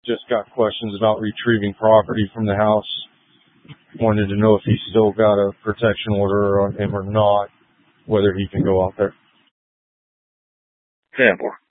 just got questions about retrieving property from the house. Wanted to know if he's still got a protection order on him or not, whether he can go out there. 10-4.